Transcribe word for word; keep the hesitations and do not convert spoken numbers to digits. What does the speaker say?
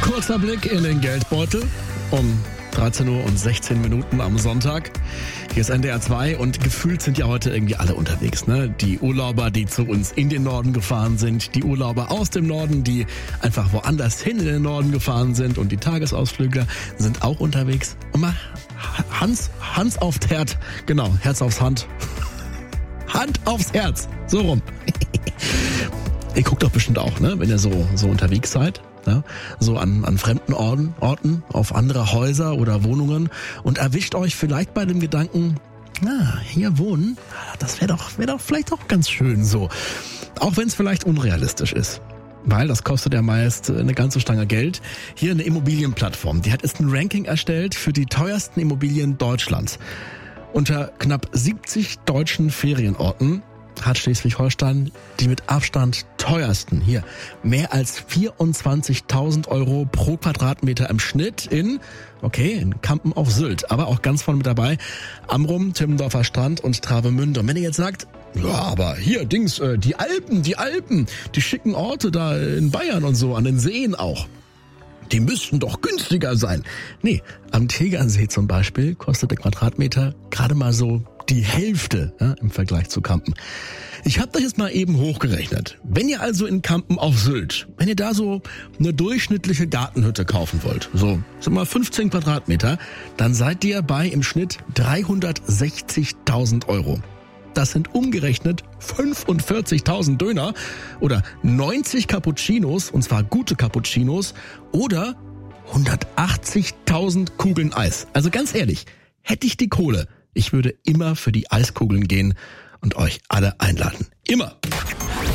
Kurzer Blick in den Geldbeutel um dreizehn Uhr und sechzehn Minuten am Sonntag. Hier ist N D R zwei und gefühlt sind ja heute irgendwie alle unterwegs, ne? Die Urlauber, die zu uns in den Norden gefahren sind, die Urlauber aus dem Norden, die einfach woanders hin in den Norden gefahren sind und die Tagesausflügler sind auch unterwegs. Und mal Hans, Hans aufs Herd, genau, Herz aufs Hand. Hand aufs Herz, so rum. Ihr guckt doch bestimmt auch, ne, wenn ihr so, so unterwegs seid. Ja, so an, an fremden Orten, Orten, auf andere Häuser oder Wohnungen und erwischt euch vielleicht bei dem Gedanken, na, hier wohnen, das wäre doch, wäre doch vielleicht auch ganz schön so. Auch wenn es vielleicht unrealistisch ist. Weil das kostet ja meist eine ganze Stange Geld. Hier eine Immobilienplattform, die hat jetzt ein Ranking erstellt für die teuersten Immobilien Deutschlands. Unter knapp siebzig deutschen Ferienorten hat Schleswig-Holstein die mit Abstand teuersten. Hier mehr als vierundzwanzigtausend Euro pro Quadratmeter im Schnitt in, okay, in Kampen auf Sylt, aber auch ganz vorne mit dabei, Amrum, Timmendorfer Strand und Travemünde. Und wenn ihr jetzt sagt, ja, aber hier, Dings, äh, die Alpen, die Alpen, die schicken Orte da in Bayern und so, an den Seen auch. Die müssten doch günstiger sein. Nee, am Tegernsee zum Beispiel kostet der Quadratmeter gerade mal so die Hälfte, ja, im Vergleich zu Kampen. Ich habe das jetzt mal eben hochgerechnet. Wenn ihr also in Kampen auf Sylt, wenn ihr da so eine durchschnittliche Gartenhütte kaufen wollt, so, sag mal fünfzehn Quadratmeter, dann seid ihr bei im Schnitt dreihundertsechzigtausend Euro. Das sind umgerechnet fünfundvierzigtausend Döner oder neunzig Cappuccinos, und zwar gute Cappuccinos, oder hundertachtzigtausend Kugeln Eis. Also ganz ehrlich, hätte ich die Kohle, ich würde immer für die Eiskugeln gehen und euch alle einladen. Immer.